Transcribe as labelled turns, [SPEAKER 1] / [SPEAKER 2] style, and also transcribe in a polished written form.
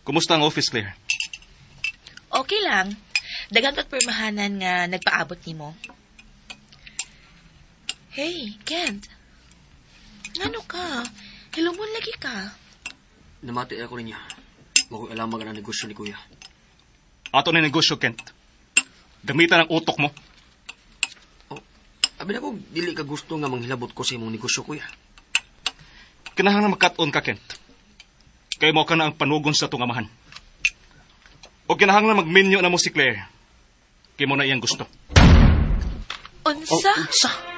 [SPEAKER 1] Kumusta ang office, Claire?
[SPEAKER 2] Okay lang. Dagan pagpermahanan nga nagpaabot nimo. Hey, Kent. Ngano ka? Hilumon lagi ka.
[SPEAKER 3] Namati ako niya. Huwag alam ang negosyo ni Kuya.
[SPEAKER 1] Ato na negosyo, Kent. Gamitan ang utok mo.
[SPEAKER 3] Oh, abi na ko, dili ka gusto nga manghilabot ko sa imong negosyo, Kuya.
[SPEAKER 1] Kinahanglan makat-on ka, Kent. Kaya mo ka na ang panugon sa itong amahan. O kinahanglan magminyo na mo si Claire. Kaya mo na iyang gusto.
[SPEAKER 2] Unsa?
[SPEAKER 3] Unsa?